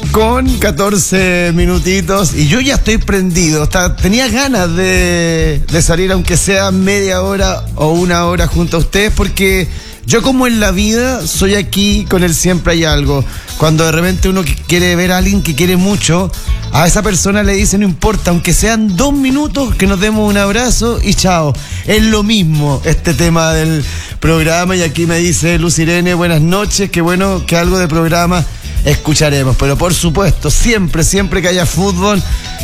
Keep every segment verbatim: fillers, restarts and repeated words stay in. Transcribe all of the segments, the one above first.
con catorce minutitos y yo ya estoy prendido. Está, tenía ganas de, de salir, aunque sea media hora o una hora junto a ustedes, porque yo, como en la vida, soy aquí con el siempre hay algo. Cuando de repente uno quiere ver a alguien que quiere mucho, a esa persona le dice: no importa, aunque sean dos minutos, que nos demos un abrazo y chao. Es lo mismo este tema del programa. Y aquí me dice Luz Irene: buenas noches, qué bueno que algo de programa escucharemos. Pero por supuesto, siempre, siempre que haya fútbol,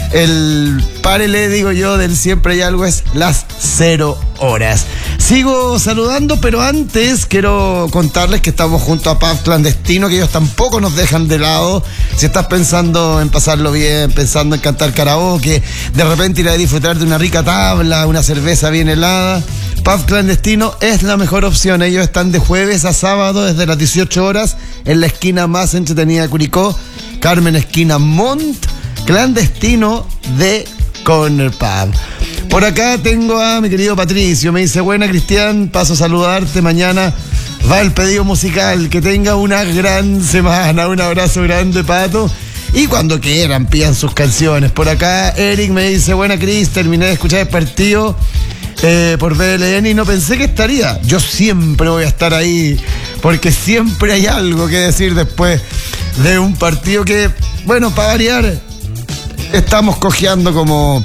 el párele, digo yo, del siempre hay algo es las cero horas. Sigo saludando, pero antes quiero contarles que estamos junto a Pub Clandestino, que ellos tampoco nos dejan de lado. Si estás pensando en pasarlo bien, pensando en cantar karaoke, de repente ir a disfrutar de una rica tabla, una cerveza bien helada, Pub Clandestino es la mejor opción. Ellos están de jueves a sábado desde las dieciocho horas en la esquina más entretenida de Curicó, Carmen esquina Montt, clandestino de Corner Pub. Por acá tengo a mi querido Patricio. Me dice: buena, Cristian, paso a saludarte. Mañana va el pedido musical. Que tenga una gran semana. Un abrazo grande, Pato. Y cuando quieran, pidan sus canciones. Por acá Eric me dice: buena, Cris, terminé de escuchar el partido eh, por B L N y no pensé que estaría. Yo siempre voy a estar ahí, porque siempre hay algo que decir después de un partido que, bueno, para variar, estamos cojeando como,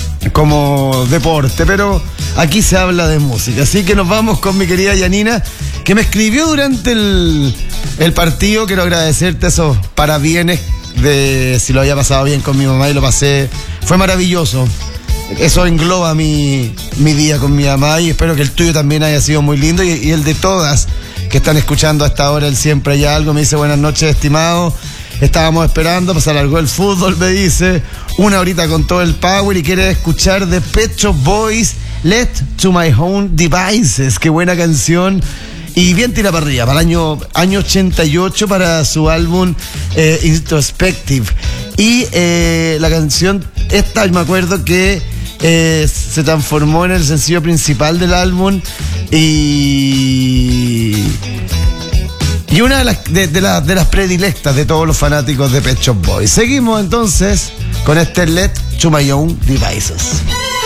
como deporte, pero aquí se habla de música. Así que nos vamos con mi querida Yanina, que me escribió durante el, el partido. Quiero agradecerte esos parabienes de si lo había pasado bien con mi mamá, y lo pasé, fue maravilloso. Eso engloba mi, mi día con mi mamá, y espero que el tuyo también haya sido muy lindo, y, y el de todas que están escuchando hasta ahora el Siempre Hay Algo. Me dice: buenas noches, estimado. Estábamos esperando, pues se alargó el fútbol, me dice, una horita con todo el power, y quiere escuchar de Pet Shop Boys, Let to My Own Devices. Qué buena canción. Y bien tira para arriba, para el año, año ochenta y ocho, para su álbum eh, Introspective. Y eh, la canción esta, me acuerdo que eh, se transformó en el sencillo principal del álbum, y... Y una de las, de, de, la, de las predilectas de todos los fanáticos de Pet Shop Boys. Seguimos entonces con este Let to My Own Devices.